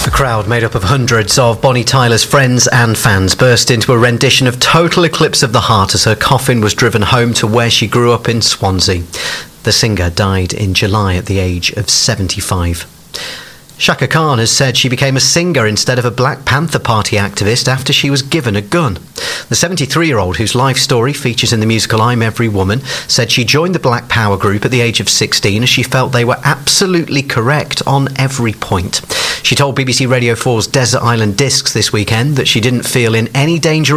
A crowd made up of hundreds of Bonnie Tyler's friends and fans burst into a rendition of Total Eclipse of the Heart as her coffin was driven home to where she grew up in Swansea. The singer died in July at the age of 75. Chaka Khan has said she became a singer instead of a Black Panther Party activist after she was given a gun. The 73-year-old, whose life story features in the musical I'm Every Woman, said she joined the Black Power group at the age of 16 as she felt they were absolutely correct on every point. She told BBC Radio 4's Desert Island Discs this weekend that she didn't feel in any danger